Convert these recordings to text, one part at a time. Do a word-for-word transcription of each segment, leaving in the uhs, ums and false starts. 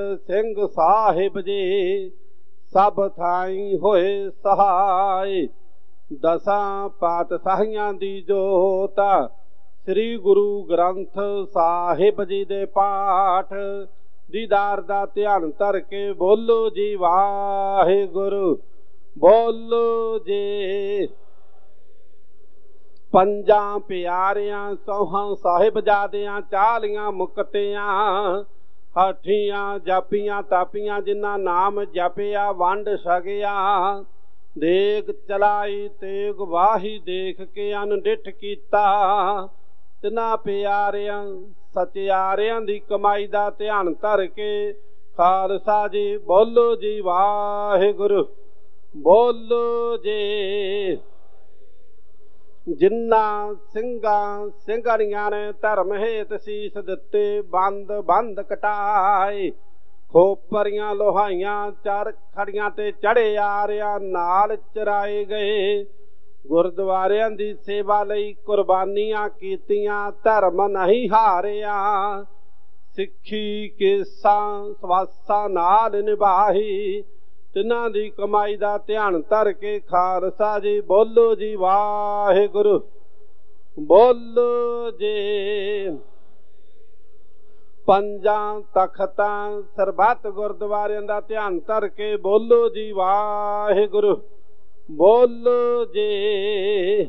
ਸਿੰਘ ਸਾਹਿਬ ਜੀ ਸਭ ਥਾਈ ਹੋਏ ਸਹਾਈ। ਦਸਾਂ ਪਾਤਸ਼ਾਹੀਆਂ ਦੀ ਜੋਤ ਸ੍ਰੀ ਗੁਰੂ ਗ੍ਰੰਥ ਸਾਹਿਬ ਜੀ ਦੇ ਪਾਠ ਦੀਦਾਰ ਦਾ ਧਿਆਨ ਧਰ ਕੇ ਬੋਲੋ ਜੀ ਵਾਹਿਗੁਰੂ। ਬੋਲੋ ਜੀ। ਪੰਜਾਂ ਪਿਆਰਿਆਂ ਸੌਹਾਂ ਸਾਹਿਬਜ਼ਾਦਿਆਂ ਚਾਲੀਆਂ ਮੁਕਤਿਆਂ ਹਾਠੀਆਂ ਜਾਪੀਆਂ ਤਾਪੀਆਂ ਜਿਨ੍ਹਾਂ ਨਾਮ ਜਪਿਆ ਵੰਡ ਛਕਿਆ। ਦੇਗ ਚਲਾਈ ਤੇਗ ਵਾਹੀ ਦੇਖ ਕੇ ਅਨਡਿਠ ਕੀਤਾ। ਤਿਨਾਂ ਪਿਆਰਿਆਂ ਸਚਿਆਰਿਆਂ ਦੀ ਕਮਾਈ ਦਾ ਧਿਆਨ ਧਰ ਕੇ ਖਾਲਸਾ ਜੀ ਬੋਲੋ ਜੀ ਵਾਹਿਗੁਰੂ। ਬੋਲੋ ਜੀ। ਜਿਨ੍ਹਾਂ ਸਿੰਘਾਂ ਸਿੰਘਣੀਆਂ ਨੇ ਧਰਮ ਹੇਤ ਸੀਸ ਦਿੱਤੇ ਬੰਦ ਬੰਦ ਕਟਾਏ। ਖੋਪਰੀਆਂ ਲੋਹਾਈਆਂ ਚਾਰ ਖੜੀਆਂ ਤੇ ਚੜੇ ਆਰਿਆਂ ਨਾਲ ਚਰਾਏ ਗਏ। ਗੁਰਦੁਆਰਿਆਂ ਦੀ ਸੇਵਾ ਲਈ ਕੁਰਬਾਨੀਆਂ ਕੀਤੀਆਂ ਧਰਮ ਨਹੀਂ ਹਾਰਿਆ। ਸਿੱਖੀ ਕੇਸਾਂ ਸਵਾਸਾਂ ਨਾਲ ਨਿਭਾਈ। ਤਿਨਾਂ ਦੀ ਕਮਾਈ ਦਾ ਧਿਆਨ ਧਰ ਕੇ ਖਾਲਸਾ ਜੀ ਬੋਲੋ ਜੀ ਵਾਹਿਗੁਰੂ। ਬੋਲੋ ਜੀ। ਪੰਜਾਂ ਤਖਤਾਂ ਸਰਬੱਤ ਗੁਰਦੁਆਰਿਆਂ ਦਾ ਧਿਆਨ ਧਰ ਕੇ ਬੋਲੋ ਜੀ ਵਾਹਿਗੁਰੂ। ਬੋਲੋ ਜੀ।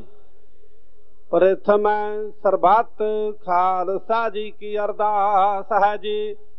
ਪ੍ਰਥਮ ਸਰਬੱਤ ਖਾਲਸਾ ਜੀ ਕੀ ਅਰਦਾਸ ਹੈ ਜੀ।